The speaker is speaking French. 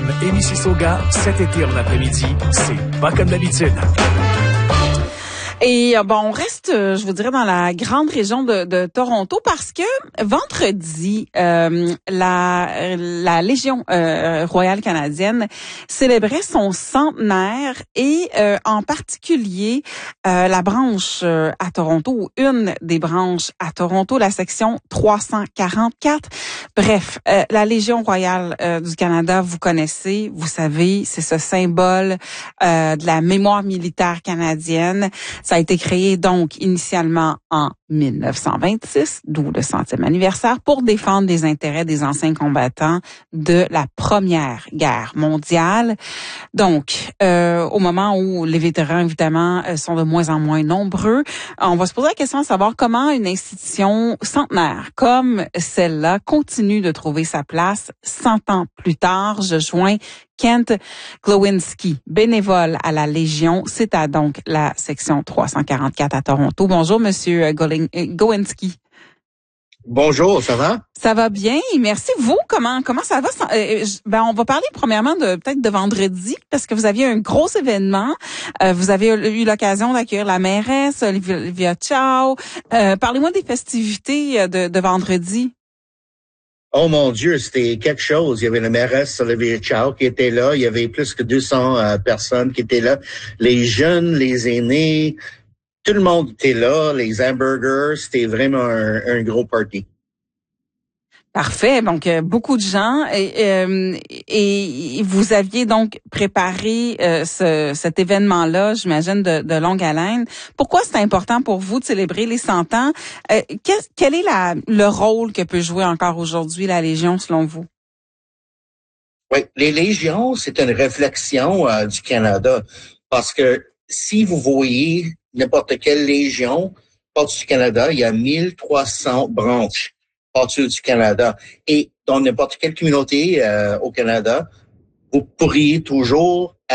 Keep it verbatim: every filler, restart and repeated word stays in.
et Mississauga, cet été en après-midi, c'est pas comme d'habitude. Et bon, on reste, je vous dirais, dans la grande région de, de Toronto parce que vendredi, euh, la, la Légion euh, royale canadienne célébrait son centenaire et euh, en particulier euh, la branche euh, à Toronto, ou une des branches à Toronto, la section trois cent quarante-quatre. Bref, euh, la Légion royale euh, du Canada, vous connaissez, vous savez, c'est ce symbole euh, de la mémoire militaire canadienne. Ça a été créé donc initialement en mille neuf cent vingt-six, d'où le centième anniversaire, pour défendre les intérêts des anciens combattants de la Première Guerre mondiale. Donc, euh, au moment où les vétérans, évidemment, sont de moins en moins nombreux, on va se poser la question de savoir comment une institution centenaire comme celle-là continue de trouver sa place cent ans plus tard. Je joins Kent Glowinski, bénévole à la Légion. C'est à donc la section trois cent quarante-quatre à Toronto. Bonjour, Monsieur Glowinski. Bonjour, ça va? Ça va bien, merci. Vous, comment comment ça va? Ben, on va parler premièrement de peut-être de vendredi, parce que vous aviez un gros événement. Euh, vous avez eu l'occasion d'accueillir la mairesse, Olivia Chow. Euh, parlez-moi des festivités de, de vendredi. Oh mon Dieu, c'était quelque chose. Il y avait la mairesse Olivia Chow qui était là. Il y avait plus que deux cents euh, personnes qui étaient là. Les jeunes, les aînés, tout le monde était là. Les hamburgers, c'était vraiment un, un gros party. Parfait. Donc, euh, beaucoup de gens. Et, euh, et vous aviez donc préparé euh, ce, cet événement-là, j'imagine, de, de longue haleine. Pourquoi c'est important pour vous de célébrer les cent ans? Euh, quel, quel est la, le rôle que peut jouer encore aujourd'hui la Légion, selon vous? Oui, les Légions, c'est une réflexion euh, du Canada. Parce que si vous voyez n'importe quelle Légion, partout du Canada, il y a mille trois cents branches partout du Canada. Et dans n'importe quelle communauté euh, au Canada, vous pourriez toujours